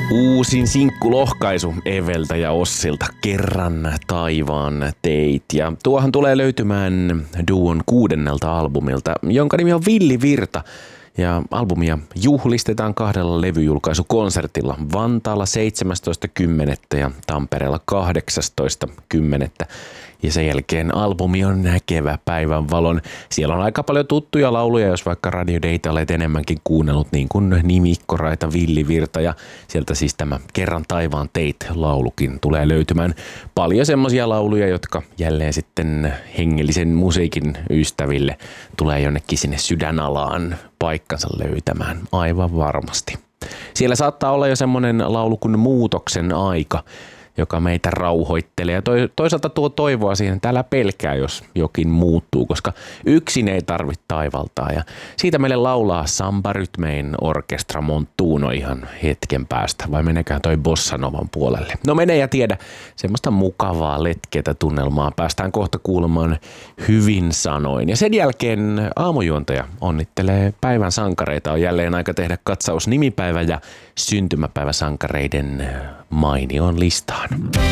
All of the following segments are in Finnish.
Uusin sinkkulohkaisu Eveltä ja Ossilta, Kerran taivaan teit. Ja tuohan tulee löytymään duon 6. albumilta, jonka nimi on Villi Virta. Ja albumia juhlistetaan 2 levyjulkaisukonsertilla Vantaalla 17.10. ja Tampereella 18.10. Ja sen jälkeen albumi on näkevä päivänvalon. Siellä on aika paljon tuttuja lauluja, jos vaikka Radio Dayta olet enemmänkin kuunnellut, niin kuin Nimikko Raita, Villi Virta ja sieltä siis tämä Kerran taivaan teit -laulukin tulee löytymään. Paljon semmoisia lauluja, jotka jälleen sitten hengellisen musiikin ystäville tulee jonnekin sinne sydänalaan paikkansa löytämään aivan varmasti. Siellä saattaa olla jo semmoinen laulu kuin Muutoksen aika, joka meitä rauhoittelee ja toisaalta tuo toivoa siihen, että älä pelkää, jos jokin muuttuu, koska yksin ei tarvitse taivaltaa. Ja siitä meille laulaa Samba Rytmein orkestra Montuno ihan hetken päästä, vai menekään toi Bossa Novan puolelle? No mene ja tiedä, semmoista mukavaa letkeätä tunnelmaa päästään kohta kuulemaan hyvin sanoin. Ja sen jälkeen aamujuontaja onnittelee päivän sankareita. On jälleen aika tehdä katsaus nimipäivä- ja syntymäpäiväsankareiden mainioon listaan.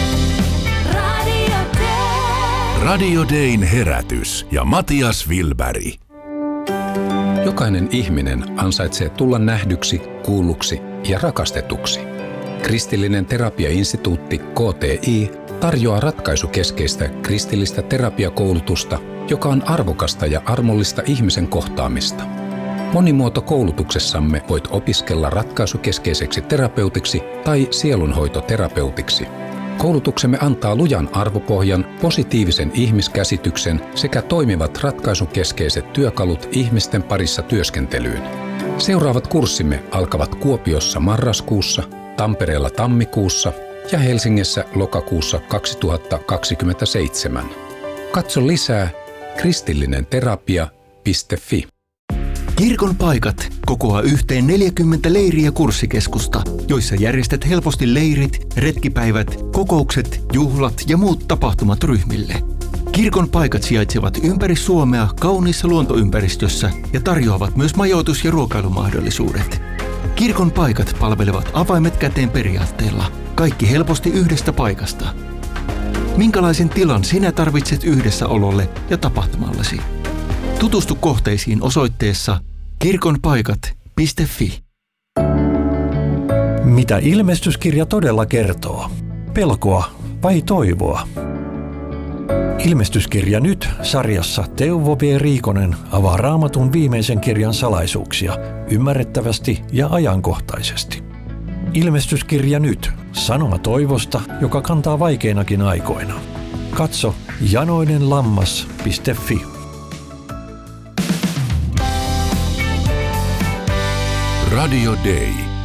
Radio Dayn herätys ja Matias Wilberg. Jokainen ihminen ansaitsee tulla nähdyksi, kuulluksi ja rakastetuksi. Kristillinen terapiainstituutti KTI tarjoaa ratkaisukeskeistä kristillistä terapiakoulutusta, joka on arvokasta ja armollista ihmisen kohtaamista. Monimuotokoulutuksessamme voit opiskella ratkaisukeskeiseksi terapeutiksi tai sielunhoitoterapeutiksi. Koulutuksemme antaa lujan arvopohjan, positiivisen ihmiskäsityksen sekä toimivat ratkaisukeskeiset työkalut ihmisten parissa työskentelyyn. Seuraavat kurssimme alkavat Kuopiossa marraskuussa, Tampereella tammikuussa ja Helsingissä lokakuussa 2027. Katso lisää kristillinenterapia.fi. Kirkon paikat kokoaa yhteen 40 leiri- ja kurssikeskusta, joissa järjestät helposti leirit, retkipäivät, kokoukset, juhlat ja muut tapahtumat ryhmille. Kirkon paikat sijaitsevat ympäri Suomea kauniissa luontoympäristössä ja tarjoavat myös majoitus- ja ruokailumahdollisuudet. Kirkon paikat palvelevat avaimet käteen periaatteella. Kaikki helposti yhdestä paikasta. Minkälaisen tilan sinä tarvitset yhdessäololle ja tapahtumallesi? Tutustu kohteisiin osoitteessa kirkonpaikat.fi. Mitä ilmestyskirja todella kertoo? Pelkoa vai toivoa? Ilmestyskirja nyt -sarjassa Teuvo V. Riikonen avaa Raamatun viimeisen kirjan salaisuuksia ymmärrettävästi ja ajankohtaisesti. Ilmestyskirja nyt -sanoma toivosta, joka kantaa vaikeinakin aikoina. Katso janoinenlammas.fi. Radio Day.